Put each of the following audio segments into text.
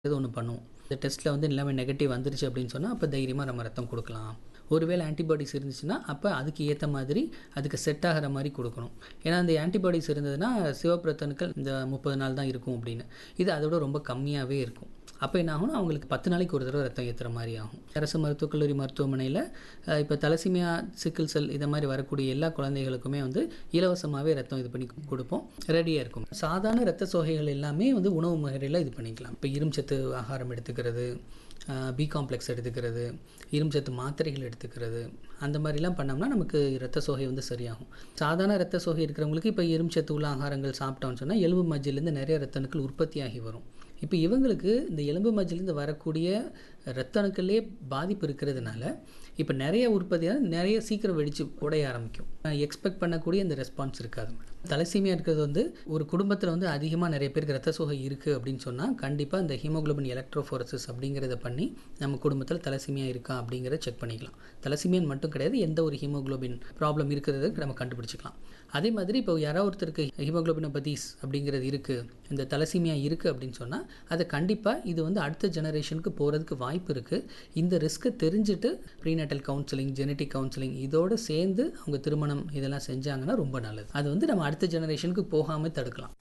இது ஒன்று பண்ணுவோம். இந்த டெஸ்ட்டில் வந்து எல்லாமே நெகட்டிவ் வந்துருச்சு அப்படின்னு சொன்னால் அப்போ தைரியமாக நம்ம ரத்தம் கொடுக்கலாம். ஒருவேளை ஆன்டிபாடிஸ் இருந்துச்சுன்னா அப்போ அதுக்கு ஏற்ற மாதிரி அதுக்கு செட் ஆகிற மாதிரி கொடுக்கணும். ஏன்னா இந்த ஆன்டிபாடிஸ் இருந்ததுன்னா சிவப்பு ரத்த அணுக்கள் இந்த 30 நாள் தான் இருக்கும் அப்படின்னு. இது அதோட ரொம்ப கம்மியாகவே இருக்கும். அப்போ என்ன ஆகும்னா அவங்களுக்கு 10 நாளைக்கு ஒரு தடவை ரத்தம் ஏற்றுற மாதிரி ஆகும். அரசு மருத்துவக் கல்லூரி மருத்துவமனையில் இப்போ தலசீமியா, சிக்கிள் செல் இதை மாதிரி வரக்கூடிய எல்லா குழந்தைகளுக்குமே வந்து இலவசமாகவே ரத்தம் இது பண்ணி கொடுப்போம். ரெடியாக இருக்கும். சாதாரண ரத்த சோகைகள் எல்லாமே வந்து உணவு முறையில் இது பண்ணிக்கலாம். இப்போ இரும்புச்சத்து ஆகாரம் எடுத்துக்கிறது, பி காம்ப்ளெக்ஸ் எடுத்துக்கிறது, இரும்புச்சத்து மாத்திரைகள் எடுத்துக்கிறது, அந்த மாதிரிலாம் பண்ணோம்னா நமக்கு ரத்த சோகை வந்து சரியாகும். சாதாரண ரத்த சோகை இருக்கிறவங்களுக்கு இப்போ இரும்புச்சத்து உள்ள ஆகாரங்கள் சாப்பிட்டோம்னு சொன்னால் எலும்பு மஜ்ஜிலேருந்து நிறைய ரத்த அணுக்கள் உற்பத்தியாகி வரும். இப்போ இவங்களுக்கு இந்த எலும்பு மஜ்ஜிலேருந்து வரக்கூடிய ரத்த அணுக்கள்லேயே பாதிப்பு இருக்கிறதுனால இப்போ நிறைய உற்பத்தியாக நிறைய சீக்கிரம் வெடித்து உடைய ஆரம்பிக்கும். எக்ஸ்பெக்ட் பண்ணக்கூடிய இந்த ரெஸ்பான்ஸ் இருக்காது. தலசீமியா இருக்கிறது வந்து ஒரு குடும்பத்தில் வந்து அதிகமாக நிறைய பேருக்கு ரத்த சோகை இருக்குது அப்படின்னு சொன்னால் கண்டிப்பாக இந்த ஹீமோகுளோபின் எலக்ட்ரோஃபோரசிஸ் அப்படிங்கிறத பண்ணி நம்ம குடும்பத்தில் தலசீமியா இருக்கா அப்படிங்கிறத செக் பண்ணிக்கலாம். தலசீமியான் மட்டும் கிடையாது, எந்த ஒரு ஹீமோகுளோபின் ப்ராப்ளம் இருக்கிறத நம்ம கண்டுபிடிச்சிக்கலாம். அதே மாதிரி இப்போ யாராவது ஒருத்தருக்கு ஹீமோகுளோபினோபதிஸ் அப்படிங்கிறது இருக்குது, இந்த தலசீமியா இருக்குது அப்படின்னு சொன்னால் அதை கண்டிப்பாக இது வந்து அடுத்த ஜெனரேஷனுக்கு போகிறதுக்கு வாய்ப்பு இருக்குது. இந்த ரிஸ்க்கை தெரிஞ்சுட்டு ப்ரீநேட்டல் கவுன்சிலிங், ஜெனட்டிக் கவுன்சிலிங் இதோடு சேர்ந்து அவங்க திருமணம் இதெல்லாம் செஞ்சாங்கன்னா ரொம்ப நல்லது. அது வந்து நம்ம அடுத்த ஜெனரேஷனுக்கு போகாமல் தடுக்கலாம்.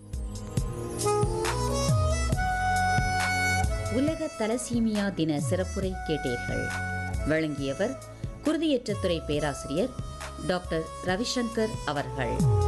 உலக தலசீமியா தின சிறப்புரை கேட்டீர்கள். வழங்கியவர் குருதியேற்றத்துறை பேராசிரியர் டாக்டர் ரவிசங்கர் அவர்கள்.